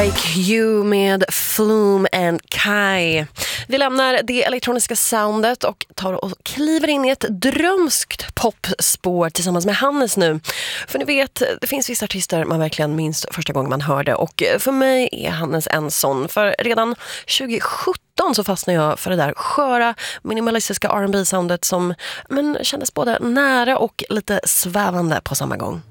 Like You med Flume and Kai. Vi lämnar det elektroniska soundet och tar och kliver in i ett drömskt popspår tillsammans med Hannes nu. För ni vet, det finns vissa artister man verkligen minns första gången man hörde, och för mig är Hannes en sån. För redan 2017 så fastnade jag för det där sköra, minimalistiska R&B-soundet som kändes både nära och lite svävande på samma gång.